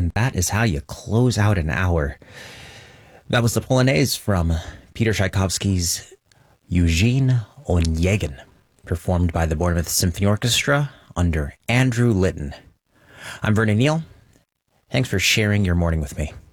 and that is how you close out an hour. That was the Polonaise from Peter Tchaikovsky's Eugene Onegin, performed by the Bournemouth Symphony Orchestra under Andrew Litton. I'm Vernon Neal. Thanks for sharing your morning with me.